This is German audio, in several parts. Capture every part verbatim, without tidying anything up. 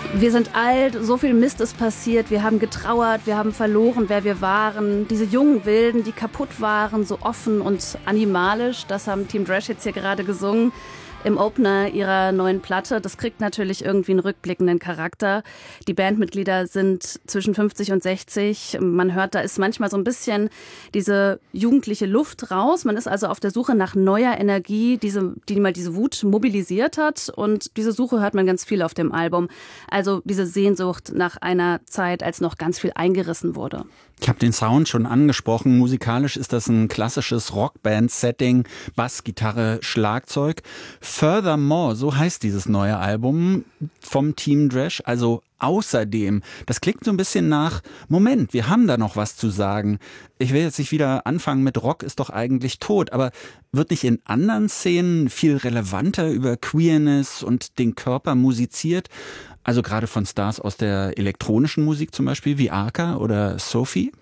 Wir sind alt, so viel Mist ist passiert, wir haben getrauert, wir haben verloren, wer wir waren. Diese jungen Wilden, die kaputt waren, so offen und animalisch, das haben Team Dresch jetzt hier gerade gesungen im Opener ihrer neuen Platte. Das kriegt natürlich irgendwie einen rückblickenden Charakter. Die Bandmitglieder sind zwischen fünfzig und sechzig. Man hört, da ist manchmal so ein bisschen diese jugendliche Luft raus. Man ist also auf der Suche nach neuer Energie, diese, die mal diese Wut mobilisiert hat. Und diese Suche hört man ganz viel auf dem Album. Also diese Sehnsucht nach einer Zeit, als noch ganz viel eingerissen wurde. Ich habe den Sound schon angesprochen. Musikalisch ist das ein klassisches Rockband-Setting. Bass, Gitarre, Schlagzeug. Furthermore, so heißt dieses neue Album vom Team Dresch. Also außerdem, das klingt so ein bisschen nach, Moment, wir haben da noch was zu sagen. Ich will jetzt nicht wieder anfangen mit Rock ist doch eigentlich tot, aber wird nicht in anderen Szenen viel relevanter über Queerness und den Körper musiziert? Also gerade von Stars aus der elektronischen Musik zum Beispiel, wie Arca oder Sophie?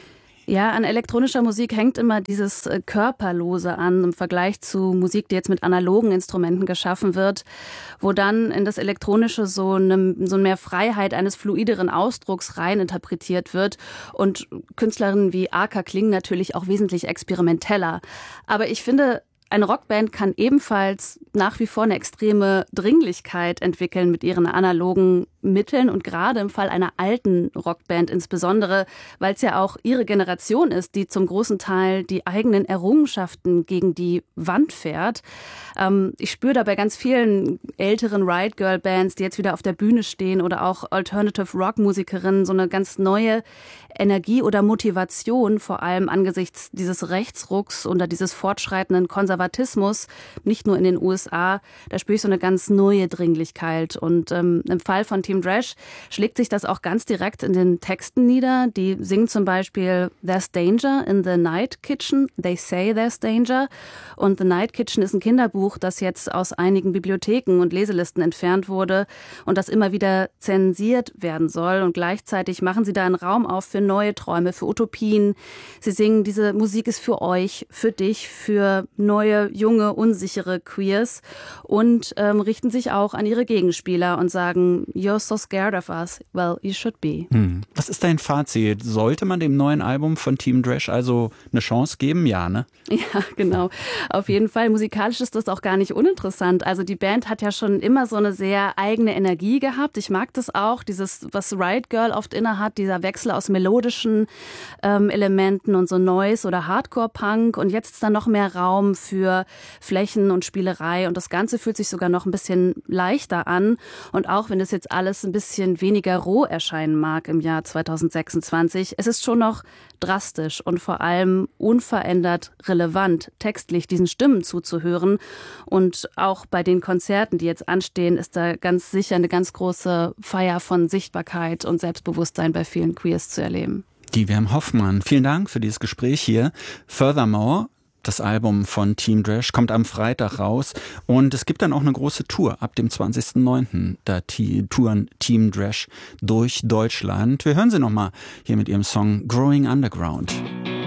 Ja, an elektronischer Musik hängt immer dieses Körperlose an im Vergleich zu Musik, die jetzt mit analogen Instrumenten geschaffen wird, wo dann in das Elektronische so, eine, so mehr Freiheit eines fluideren Ausdrucks rein interpretiert wird. Und Künstlerinnen wie Arca klingen natürlich auch wesentlich experimenteller. Aber ich finde, eine Rockband kann ebenfalls nach wie vor eine extreme Dringlichkeit entwickeln mit ihren analogen Mitteln und gerade im Fall einer alten Rockband insbesondere, weil es ja auch ihre Generation ist, die zum großen Teil die eigenen Errungenschaften gegen die Wand fährt. Ähm, ich spüre da bei ganz vielen älteren Riot Girl Bands, die jetzt wieder auf der Bühne stehen oder auch Alternative Rock Musikerinnen, so eine ganz neue Energie oder Motivation, vor allem angesichts dieses Rechtsrucks oder dieses fortschreitenden Konservatismus, nicht nur in den U S A, da spüre ich so eine ganz neue Dringlichkeit. Und ähm, im Fall von Team Dresch schlägt sich das auch ganz direkt in den Texten nieder. Die singen zum Beispiel There's danger in the night kitchen, they say there's danger. Und The Night Kitchen ist ein Kinderbuch, das jetzt aus einigen Bibliotheken und Leselisten entfernt wurde und das immer wieder zensiert werden soll. Und gleichzeitig machen sie da einen Raum auf für neue Träume, für Utopien. Sie singen, diese Musik ist für euch, für dich, für neue, junge, unsichere Queers und ähm, richten sich auch an ihre Gegenspieler und sagen, you're so scared of us, well, you should be. Hm. Was ist dein Fazit? Sollte man dem neuen Album von Team Dresch also eine Chance geben? Ja, ne? Ja, genau. Auf jeden Fall. Musikalisch ist das auch gar nicht uninteressant. Also die Band hat ja schon immer so eine sehr eigene Energie gehabt. Ich mag das auch, dieses, was Riot Girl oft innehat, dieser Wechsel aus melodischen ähm, Elementen und so Noise oder Hardcore-Punk. Und jetzt ist da noch mehr Raum für Flächen und Spielerei. Und das Ganze fühlt sich sogar noch ein bisschen leichter an. Und auch wenn das jetzt alles ein bisschen weniger roh erscheinen mag im Jahr zweitausendsechsundzwanzig, es ist schon noch drastisch und vor allem unverändert relevant, textlich diesen Stimmen zuzuhören. Und auch bei den Konzerten, die jetzt anstehen, ist da ganz sicher eine ganz große Feier von Sichtbarkeit und Selbstbewusstsein bei vielen Queers zu erleben. Die Wim Hoffmann, vielen Dank für dieses Gespräch hier. Furthermore, das Album von Team Dresch, kommt am Freitag raus und es gibt dann auch eine große Tour ab dem zwanzigsten neunten Da touren Team Dresch durch Deutschland. Wir hören sie nochmal hier mit ihrem Song Growing Underground.